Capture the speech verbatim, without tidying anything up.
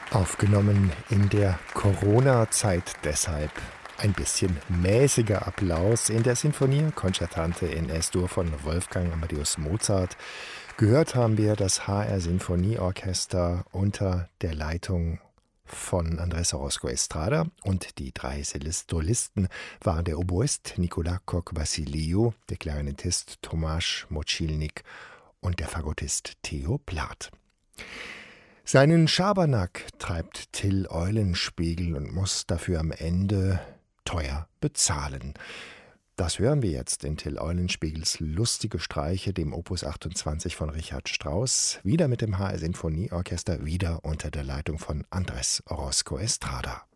Aufgenommen in der Corona-Zeit, deshalb ein bisschen mäßiger Applaus in der Sinfonia Concertante in Es-Dur von Wolfgang Amadeus Mozart. Gehört haben wir das H R Sinfonieorchester unter der Leitung von Andrés Orozco Estrada, und die drei Solisten waren der Oboist Nicolas Coq-Vassiliou, der Klarinettist Tomáš Močilník und der Fagottist Theo Plath. Seinen Schabernack treibt Till Eulenspiegel und muss dafür am Ende teuer bezahlen. Das hören wir jetzt in Till Eulenspiegels Lustige Streiche, dem Opus achtundzwanzig von Richard Strauss, wieder mit dem H R Sinfonieorchester, wieder unter der Leitung von Andrés Orozco Estrada.